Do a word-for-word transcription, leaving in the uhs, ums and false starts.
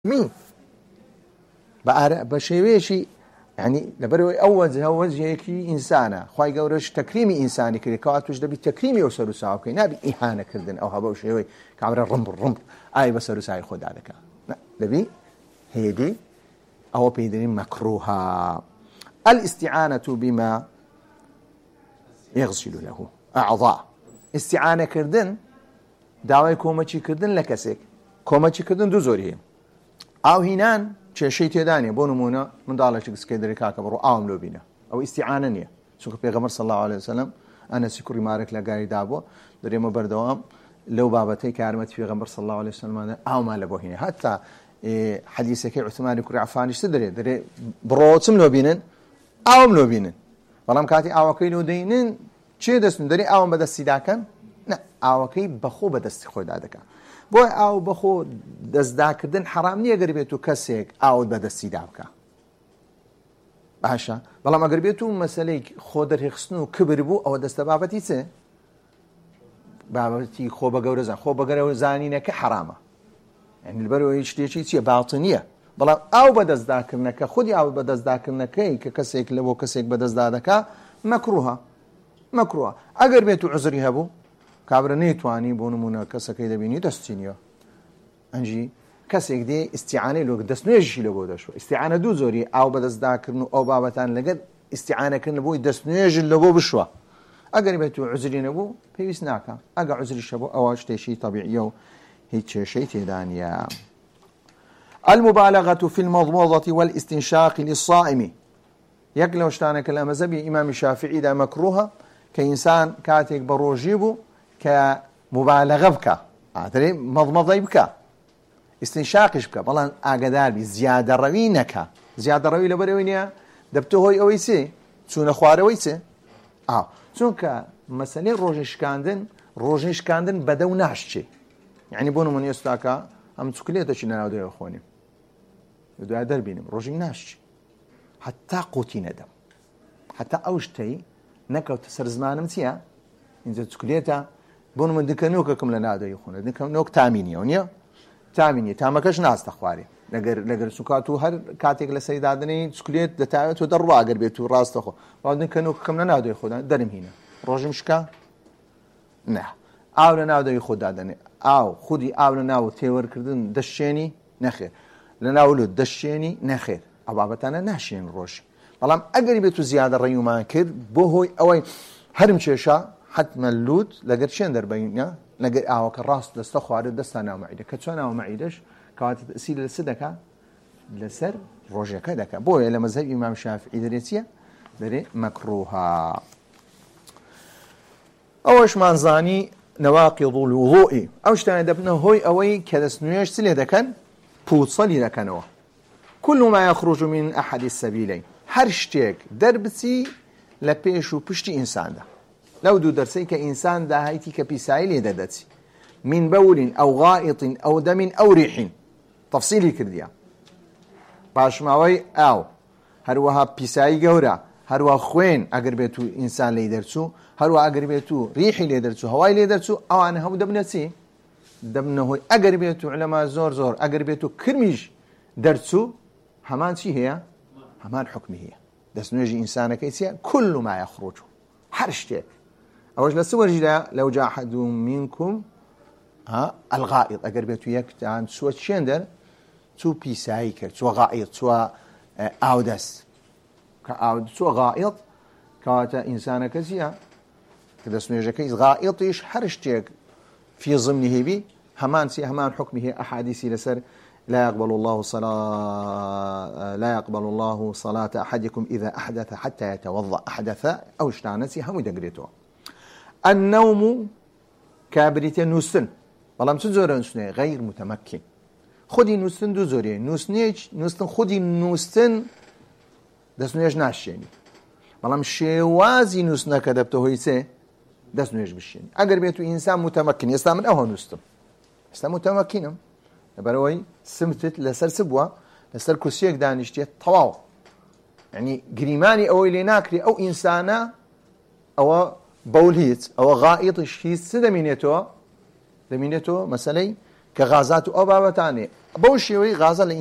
مين بشيويشي يعني لبروي أول زهوج هيك إنسانة خواي جورش تكريمي إنساني كذا كاتوش دبي تكريمي وسر ساعة كي نبي إهانة كردن أو هبا وشيوي كعبر الرمب الرمب أي بسر ساعة خد على كا لا دبي هي دي أو بيدرين مكروها الاستعانة بما يغسل له أعضاء استعانة كردن دعوة كومتشي كردن لكسك كومتشي كردن دو زوريه أو هنان شيء تداني بونمونا من دالش كسكدري كاكبرو أوم لوبينا أو استعانة سوق بيغمر صلى الله عليه وسلم أنا سكري مارك لقاري دابو دري مبردوام لو بابتي كارمت في غمر صلى الله عليه وسلم هذا أو ما لبو هنا حتى إيه حديثك عثمان كري عفاني تدري دري بروتم لوبينن أوم لوبينن والله مكاتي أو كيلو دينن شيء دست دري أوم بدس سيداكن لا أو كي بخو بدس خود هذاك بۆی ئاو بەخۆ دەستداکردن حرام نییە گەر بێت و کەسێک ئاوت بەدەستی دابکە باشە بەڵام ئەگەر بێت و مەسەلەی خۆ دەرهێخستن و کبر بوو ئەوە دەستە بابەتی چێ بابەتی خۆ بە گەورەزان خۆ بە گەورە زانینەکە حرامە یعنی لەبەرەوەی شتێکی چییە باڵتە نییە بەڵام ئاو بەدەستداکردنەکە خودی ئاو بەدەستداکردنەکەی کە کەسێک لە بۆ کەسێک بەدەستدا دەکا مەکروهە مەکروهە ئەگەر بێت و عوزری هەبوو کابرا نەیتوانی بۆ نمونە کەسەکەی دەبینی دەستی نییە ئەنجی کەسێک دێ ئیستیعانەی لۆ دەستنوێژی لە بۆ دەشوە ئیستیعانە دوو زۆری ئاو بەدەستداکردن و ئەو بابەتان لەگەر ئیستیعانەکردن بۆی دەستنوێژن لە بۆ بشوە ئەگەر بێت و عوزری نەبوو پێویست ناکە ئەگەر عوزریش هەبوو ئەوە شتێکی طەبیعیە و هیچ کێشەی تێدا نییە. المبالغة في المضمضة والاستنشاق للصائم یەک لەو شتانە کە لە مەزهەبی ئیمامی شافعیدا مەکروهە کە ئینسان کاتێک بە ڕۆژی بوو كمبالغة بك أدري مضمضة بك استنشاقش بك بلان أقدار بي زيادة روي نكا زيادة روي لبروينيا دبتو هوي أويسي تسون خوار أويسي آه تسون كمسألة روجش كاندن روجش كاندن بدو ناشتي يعني بونو من يستاكا هم تسكليتا شي ناودو يا أخواني يدو أدر بينم روجي ناشتي حتى قوتي ندم حتى أوشتي نكا وتسر زمانم تيا إنزا تسكليتا بون من دكنوككم لنادو يخونه دكنوك تاميني ونيا تاميني تامكش ناس تخواري لگر لگر سكاتو هر كاتيك لسيدادني سكليت دتاعت ودروا اگر بيتو راس تخو بعد دكنوككم لنادو يخونه درم هنا روجمشكا نه او لنادو يخودادني او خودي او لناو تيور كردن دشيني نخير لناولو دشيني نخير ابابتانا ناشين روش بلام اگر بيتو زياده ريومان كد بو هوي اوي هرمشيشا حتما اللود لقد شين دربينا لقد أوك الراس دستخوار دستنا معيدة كتشنا ومعيدش كانت تأثير للسدكة لسر روجا كذاك بوي لما مذهب إمام الشافعي دريتيا دري مكروها أوش منزاني نواقض الوضوء أوش تاني دبنا هوي أوي كذا سنويش سلي دكان بوتصلي دكانوا كل ما يخرج من أحد السبيلين هرشتيك دربتي لبيش وبشتي إنسان ده لو دو درسي كإنسان دا هايتي كبيسايلي دادتي من بول أو غائط أو دم أو ريح تفصيلي كرديا باش ماوي أو هروها بيساي جورا هروها خوين أقربتو إنسان لي درسو هروها أقربتو ريحي لي درسو هواي لي درسو أو أنا هم دبنتي دبنه هو أقربتو علماء زور زور أقربتو كرميج درسو همان شي هي همان حكمي هي دسنوجي إنسان كيسيا كل ما يخرج حرشتك أوش لسوا رجلا لو جاء أحد منكم ها الغائط أقربتو يك عن سوى شندر سو بيسايكر سو غائط سو أودس كأود سو غائط كواتا إنسان كزيا كذا سنوجا كيس غائطيش حرشتك في ضمنه بي همان سي همان حكمه أحاديث لسر لا يقبل الله صلاة لا يقبل الله صلاة أحدكم إذا أحدث حتى يتوضأ أحدث أو اشتعنسي هم يدقريتوا النوم كابريتين نوستن والله مسن زوري نوستن غير متمكن خودي نوستن دو زوري نوستنيج نوستن خودي نوستن دسنويج ناشيني والله مشيوازي نوستنا كدبتو هيسي دسنويج بشيني اگر بيتو انسان متمكن يستعمل اوه نوستن يستعمل متمكنم بروي سمتت لسر سبوا لسر كرسيك دانشتي طواو يعني قريماني او اللي ناكري او انسانا او بوليت او غائط شيء سدمينيتو دمينيتو مسألة کە غازات و ئەو بابەتانێ بەو شێوەی غازە لە